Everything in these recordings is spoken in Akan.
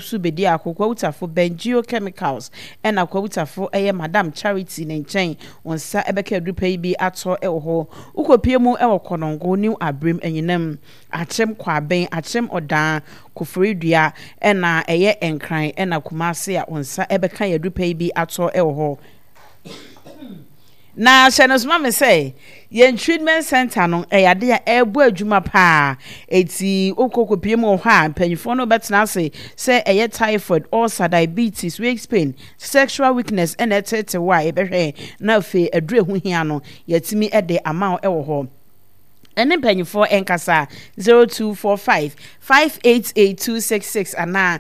su bedi akokwa utafo Benjio Chemicals ena kwa utafo Madam Charity Nenchen onsa ebeka edupa yi bi ato ho ukopie mu konongo new abrim enyinam achem kwaben achem odan koforidua ena enkran ena kumase a onsa ebeka edupa yi bi ato ho na shenos mama say yen treatment center no eyade ya ebu adwuma pa eti okokopie mu ha panyifo no betena say typhoid ulcer diabetes waist pain sexual weakness and etc why ebehwe na fe adure hu hia no yatimi ede ama ho ene panyifo enkasa 0245 588266 ana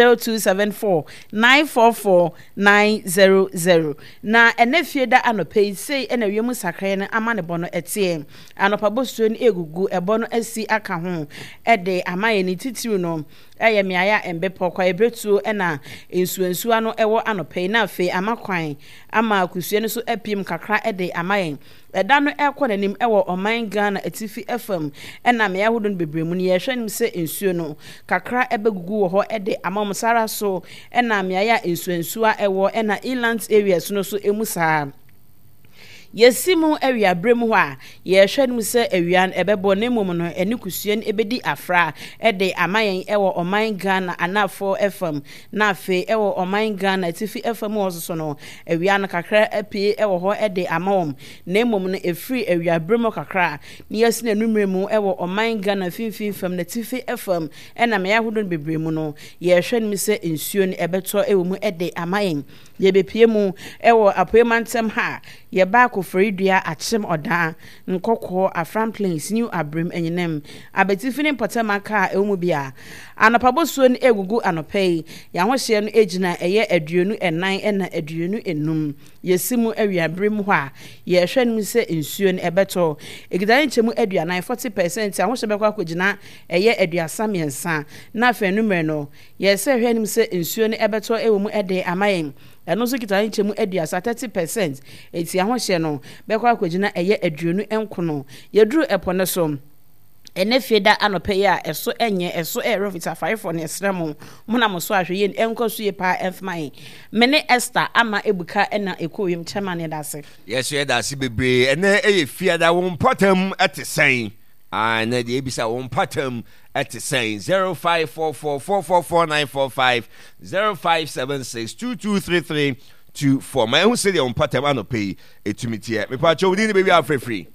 0274944900 na ene fieda anope sei ene wiemu sakran na amane bono etie anopa bosuo ni egugu ebono asi aka ho ede amaye ni titiru no eye miaya embepo kwa ebretuo ena ensuensu ano ewo anope na afi amakwan ama akusue no so epiem kakra ede amaye eda no ekọ nanim ewo oman Ghana etifi FM ena me yahodo no bebremu ni yehwe nim se ensuo no kakra ebegugu wo ho ede amamsara so ena me aya ensuensua ewo ena inland areas no so emusa yesimu area bremu ho a yehwe nim se awian ebebo ne mum no eni kusue no ebedi afra ede amayen ewo oman Ghana anafo FM na afi ewo oman Ghana etifi FM wo so no awian kakra apie ewo ho ede amawom na mum no efri area bremu kakra ni yesina numremu ewo oman Ghana finfin FM na etifi FM ena me yahodo bebremu no yehwe nim se ensuo no ebeto ewo mu ede amayen yebepie mu ewo apoemantem ha yeba koforidua achem oda nkokko afran plains new abrim enyinem abetifini potemaka ewmu bia anapabosuo ni egugu anopei ya hohye no ejina eye aduonu enan ena aduonu enum yesimu awiabrim ho a yehwe nim se ensuo no ebeto egidan chemu aduanan 40% ahohye bekwa kogina eye aduasa miensa na afenumre no yese hwe nim se ensuo no ebeto ewmu ede amayen eno so kita nchemu aduasa 30% eti ahohye no bekwa akogina eye aduonu enkono yeduru epone so ene fieda anope ya eso enye eso erofita 5 on esremo muna moso ahwe yen enkoso ye pa efman mene Esther ama ebuka ena ekoyem chairman ne dase yes ye dase bebre ene eye fieda won potem etesen na de ebisa won potem etesen 0544444945 0576223324 my who say the on potem anope etumitie me pa cho wudi ni baby afrefree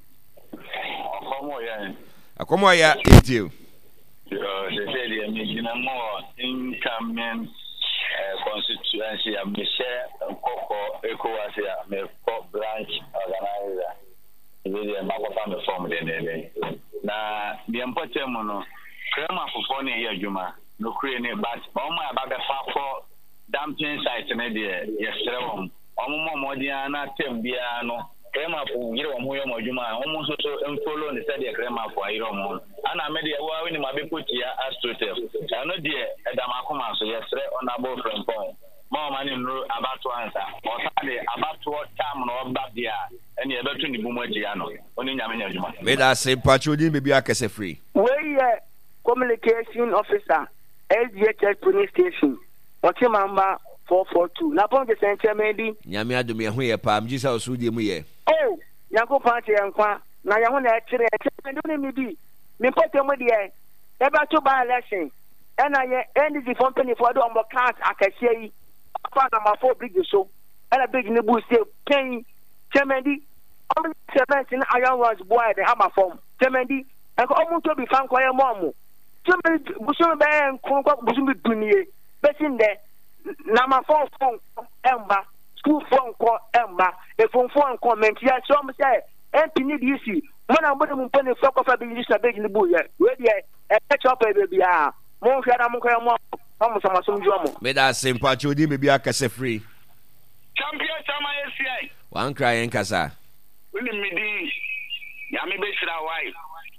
akomo ya etiu they say the imagine more incoming constituency of Michelle Koko Ecowasia me branch organizer the Makopa me form the na the important no krema fofo na ye adwuma no kure ne but oma abaga fa for dumping site na de yesere won omo modia na tem bia no krema fo yire won hoyo adwuma omo so follow ne said krema fo ayire omo ana me de wa we ni mabekotia astrotef ano de edamakoma so yesere onabo frempon mama ni nru abato ansa osade abato tam no obadia ene ebetu ni bumagia no oni nyame adwuma me da se patrolling baby akese free we communication officer SDHS police station Okimamba 442 na ponje center mendi nyame adom ye ho ye pa mjisa osudi mu ye oh yanko party yankwa na ye ho na ekire ndo ne mi bi me pote mu de eba to by election ena ye NDC company for do ombo card akasie yi afa na ma 4 bridge so ena bridge ne bu se pen chemendi omo cement na iron rods boy de hammer form chemendi enko omo to bi fan kwa ye momo chemendi buso be enko buso bi dunie besinde na ma phone emba school phone ko emba e phone comment ya so mo say MP need isi mona mo dem pone foko fa bi list na bridge ne bu ye we de e chop e be bia mo hwa na mo ko mo mo sama so njo mo me da se patrolling baby akese free champion chama ACI wan cry en kasa wini midi ya me be sira wai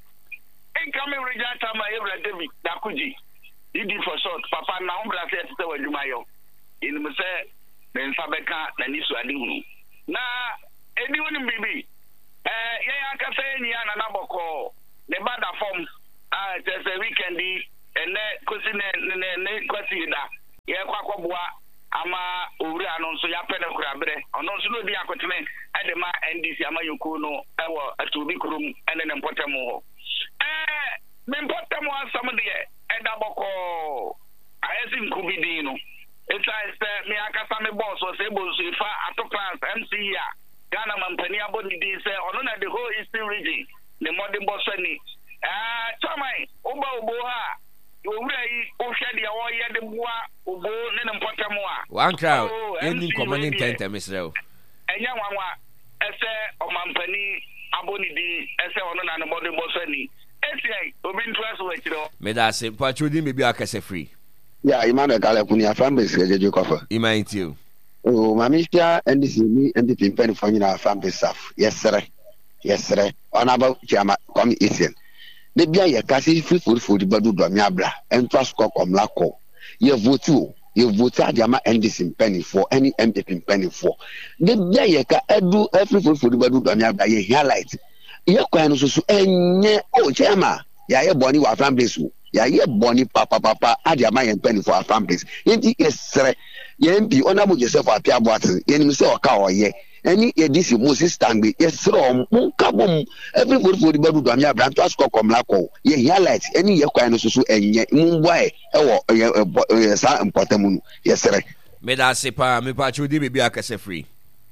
incoming regata ma Ebra David Dakuji idi for short papa na umbra se tete wadwuma yo in me se me nsa beka na nisu ade hunu na edi woni bibi ye akasa enyi ana na boko ne bada form just a weekend ene kosi ne kwasi da ye kwa kwabua ama owura no nso ya pede kura bre ono nso no di akotene ede ma NDC ama yoku no ewo atubi kurum ene ne mpotam ho me mpotam asam de eda boko ayesi nkubidi no eta ese me akasa me boss o se bonso ifa ato class MC ya Ghana mampani abodi di se ono na the whole eastern region the modern boss ni chamai oba obo ha owura yi ohwede ya wo ye de boa obo ne ne mpotam a one crowd ending commanding tent Mr. enya nwanwa ese omampani aboni di ese ono na the modern boss ni esi obi ntwaso wachiro me da se patrodi me bi akase free ya Emmanuel Kale kuni afambe sejeje kofa imagine you o mamishia NDC ni NDP pen for nyina afambe saf yesere onaba chama come isen de bia ye kasi free di badu do mi abra entwas komla ko ye vote ajama NDC pen for any MPP pen for de bia ye ka edu free di badu do mi abra ye highlight ye kwa no so enye o chama ya ye boni wa afambe so ya ye boni papa ajama ye pen for afambe yenti esre ye mpi onabu Joseph Apiaboate yenim se oka oye any edisi Moses Tangbe yesro munkabom everybody for the badu do amia brand to ask komla ko ye highlight any ye kwan no so enye mumboa ewo sa importamu yesre me da se pa me pa chudi bebi akase free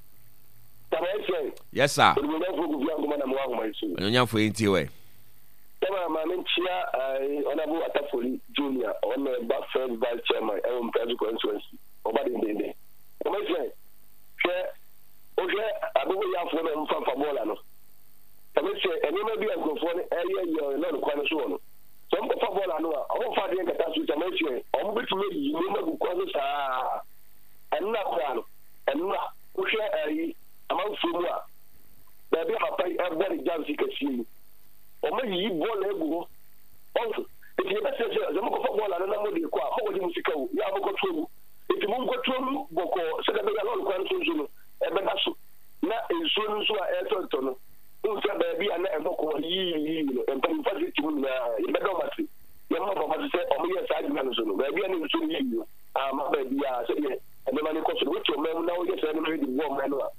yes sir onyo fo enti we Tama Maminchia, Honorable Atafoli Junior, on the first vice chairman, and President Constituency, Obadi Dende. My friend, okay, I don't know for them from Fabolano. I may say, and you may be a good for area, you're not quite sure. Some of Fabolano, all fighting at us with a mention, on which you remember because and not one, and not push a amount of Baby, I pay everybody down to see. Omo yi ball egu also if you say the mo ko football na mo di kwa mo di musika o ya mo ko tru if mo ko tru boko se da be ya lo kwa nso no e be da so na enso nso a e tonto no o se ba bi ana e boko yi no e pam fa ti mu na e be do mati ya mo ba se o mo ye sa di na so no ba bi ana nso yi no ma ba bi ya se ye e be ma ni ko so wo to me na o ye se no di wo ma no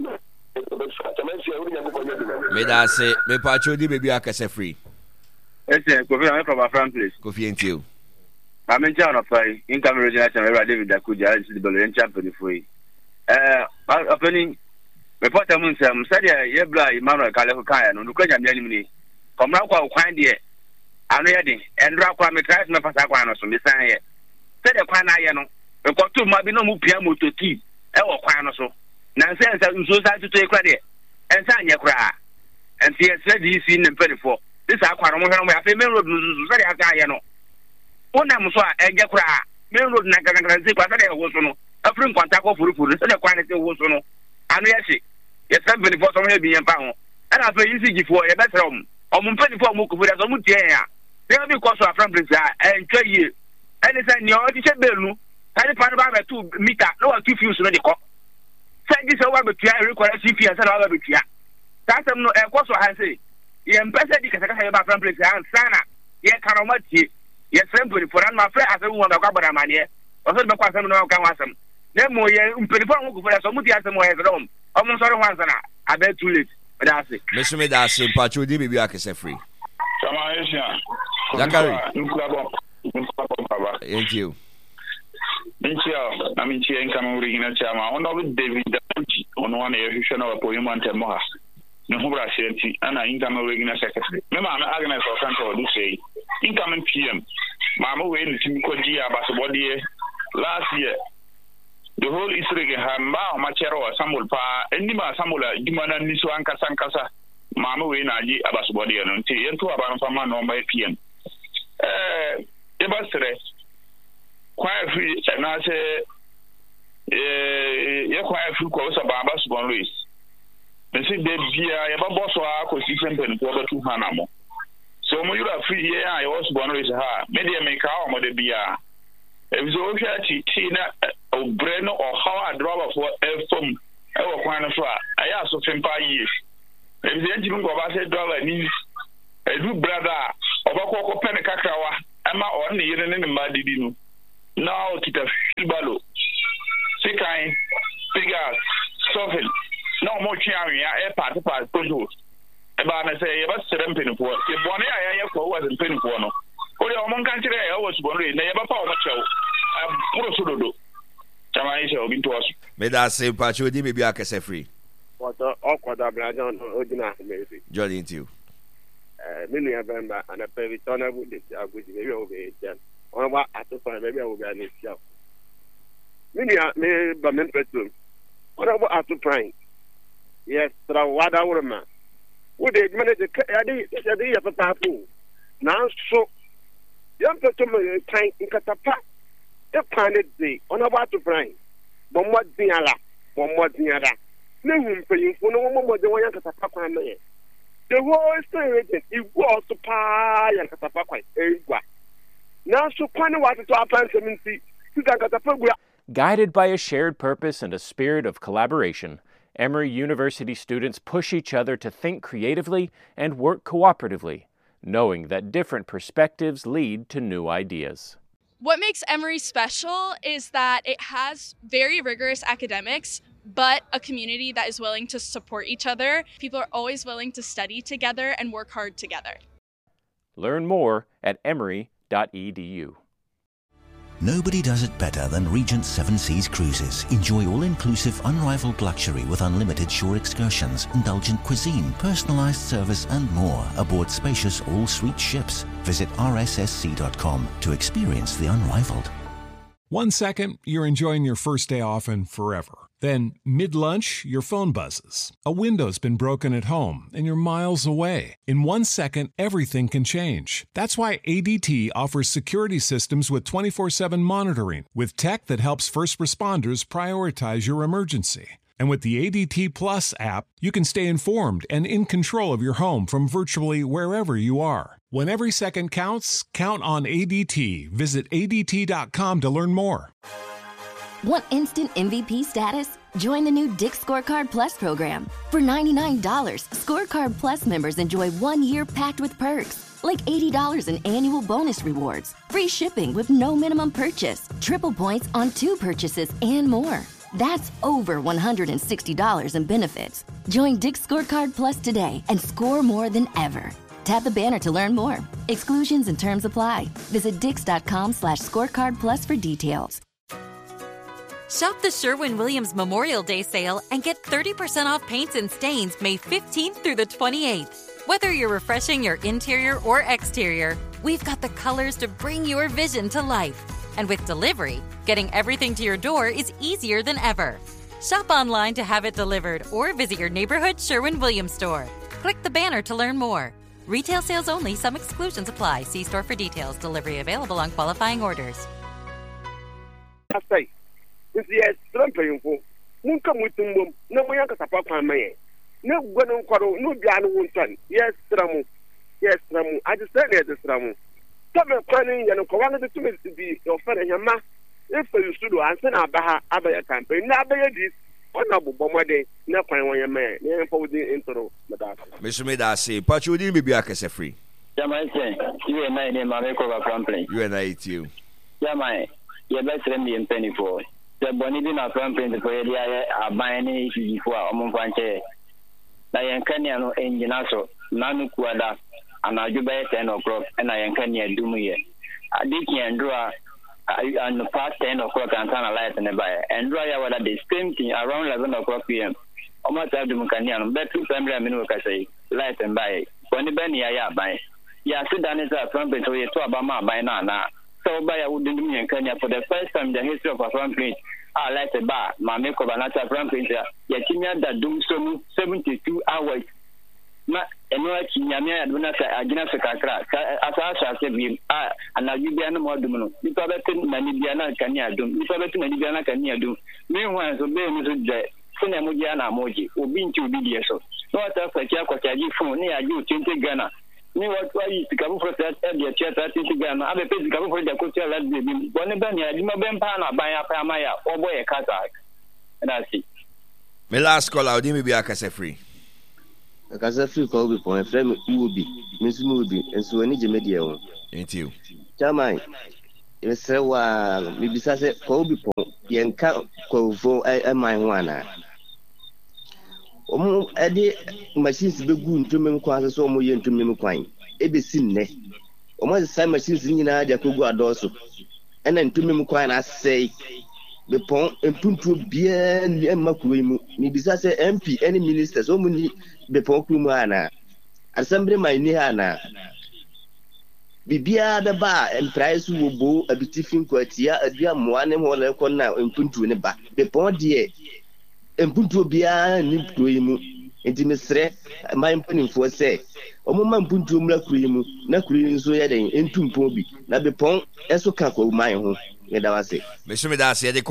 me da se me pa chodi bebi akase free ese Kofi na me from Afram place Kofi enti you Mamencha on afai income regional chairman David Dakuja is the Belen champion for opening reporter mun sam sadia ye bla Emmanuel Kale ko kan no nukanya mi anim ni komra kwa kwan de ano ye de endra kwa me try me fasa kwa no so me san ye sadia kwa na ye no e ko tu ma bi no mu pia mototi e wo kwan no so na nsensa nso sa tutu ekra de ensa anye kra enti ese di si ne mpelifo this akwaro mo hwere mo afi main road nso so de aka ye no ona mo so a enye kra main road na gangan se kwa de wo so no afri nkwanta ko furufuru se de kwa ne se wo so no anu ye hye ye se mpelifo so mo he bi yen pa ho ana fa yisi gifo ye betre om mpelifo mo ko fura so mo tie ya de bi ko so afran place a entwa yie ene se ni o ti se belu tani pa ba be 2 meter no wa 2 fuse no de ko Sanji so wa betua require CP and wa betua. Tasem no e kwaso ha say ye mpese di kasa kasa ye ba plan place an sana ye karomati ye sempuri for an ma frɛ asem wo ba kwabara mane o so be kwasem no kan wasem na mo ye mpelifo ho kufura so muti asem wo ye grom o mo so re hwansa na abe too late da say me so me da se pa chodi bebi akase free Sama Asia Zakari baba thank you Minchia income original chama on of David on one evolution of Poyman Temoha. No Hubra Shanty and income original secretary. Mamma Agnes or Santo do say incoming PM. Mamma waiting to Koja Basabody last year. The whole Israel had Machero Samuel Pa, and Nima Samula, Dimana Niswanka Sankasa, Mamma Waynaji Abasabody and T. about Fama on by PM. Ebastre. Quite free, and I say, you're quite free course of Barbas Bon Louis. And see, they be a boss or I could see something for the 200. So, when you are free here, I was born with her. Maybe I make our mother be a. If it's okay, Tina or Breno or how I draw for a phone, I will find a flat. I asked for 5 years. If the engine of us said, dollar needs a new brother of a cocoa penny cacawa, I'm not on the year in the Madidino. Now, Kita ya part kodo e ba na say e ba sere mpenifo e bone ya ko wa mpenifo no o de o mon kan kire ya wo subonre na ye ba pa o ma chew puro sudodo chama ise obi to aso me da say pacho di me bi akese free what okwada brajon odina mezi Johnny into minu ya bemba ana pevi tona bu de aguji me o be jan on wa atofa me o be ani sia minu ya me ba men petrol on wa atofa yes tra wada wurma wo de manage ya de ya papa fu na so yam petrol me kan nkatapa e pan de on wa atofa bommo diala na humpayimfo no mo de wanya katapa kwan me the whole story it was to pa ya katapa kwan egwa na so kwan wa to apan 70 sida katapa gua. Guided by a shared purpose and a spirit of collaboration, Emory University students push each other to think creatively and work cooperatively, knowing that different perspectives lead to new ideas. What makes Emory special is that it has very rigorous academics, but a community that is willing to support each other. People are always willing to study together and work hard together. Learn more at emory.edu. Nobody does it better than Regent Seven Seas Cruises. Enjoy all-inclusive, unrivaled luxury with unlimited shore excursions, indulgent cuisine, personalized service, and more aboard spacious all-suite ships. Visit rssc.com to experience the unrivaled. 1 second, you're enjoying your first day off and forever. Then, mid-lunch, your phone buzzes. A window's been broken at home, and you're miles away. In 1 second, everything can change. That's why ADT offers security systems with 24/7 monitoring, with tech that helps first responders prioritize your emergency. And with the ADT Plus app, you can stay informed and in control of your home from virtually wherever you are. When every second counts, count on ADT. Visit ADT.com to learn more. Want instant MVP status? Join the new Dick's Scorecard Plus program. For $99, Scorecard Plus members enjoy 1 year packed with perks, like $80 in annual bonus rewards, free shipping with no minimum purchase, triple points on 2 purchases, and more. That's over $160 in benefits. Join Dick's Scorecard Plus today and score more than ever. Tap the banner to learn more. Exclusions and terms apply. Visit dix.com/scorecard plus for details. Shop the Sherwin-Williams Memorial Day sale and get 30% off paints and stains May 15th through the 28th. Whether you're refreshing your interior or exterior, we've got the colors to bring your vision to life. And with delivery, getting everything to your door is easier than ever. Shop online to have it delivered or visit your neighborhood Sherwin-Williams store. Click the banner to learn more. Retail sales only. Some exclusions apply. See store for details. Delivery available on qualifying orders. Yes, Trumpayimfo. Munka mutumbum, no moyanka sapapa maye. No gwanon kwaro, no biano wuntan. Yes, Tramu. Yes, Tramu. I just said it, Tramu. Tame kwani yano kwanga de tume bi ofere nyama. If you should answer abaha abaya campaign, na abaya this. Ona bobomade na kwan won yama. Na for the intro madaka. Mr. Medase, pacho di bi akase free. Jamaise, you and I name America campaign. You and I too. Jamae, you better me penny for. The bonidi na campaign for area abane for omonfanche. Na yankania no engina so nanu kuada anajuba 10 o'clock and I yankania dumuye. Adiki androa and past 10 o'clock and turn a light in the bay. And dry out the same thing around 11 o'clock p.m. Almost have the Mukanian, but 2 family minutes say, light and buy. When the Benny I buy. Yeah, sit down is a trumpet to you to Obama by Nana. So by I wouldn't do in Kenya for the first time the history of a trumpet. I like a bar, my make of another trumpet. Yatimia that do so 72 hours. Eno kinyamia aduna sa agina se kakra asa se bi anaju bia no modum no nipa betin mani bia na kania dum nipa betin mani bia na kania dum me hwan so be mi so je sene mo bia na moji obi nti obi die so no ata fakia kwachaji fun ni aju 20 Ghana ni what why is kabu for that the theater 20 Ghana abe pay kabu for the culture let be boni ba ni adima be mpa na ban apa ma ya obo ye kasa na si me last call out me bia akase free. Kasa free call be for friend Ubi, Miss Mubi, and so any media. Ain't you? Jamai, you say, well, maybe say, call be for Yanka, call for my one. ede machines be gu ntumem kwan so omo ye ntumem kwan ebesi nne omo sai machines nyina dia kogu adoso ena ntumem kwan na sei be pon empuntu bia ni emakuro mu ni bisa se MP any ministers omo ni be pon kru mu ana assembly mai ni ana bibia be ba price wo bo abitifin kwatia adua moane mo le konna empuntu ne ba be pon die empuntu bia ni kru mu enti mesre my mpanimfo se omo ma mpuntu mra kru mu na kru nso ye den entumpo bi na be pon eso ka ko man ho me da wase me so me da se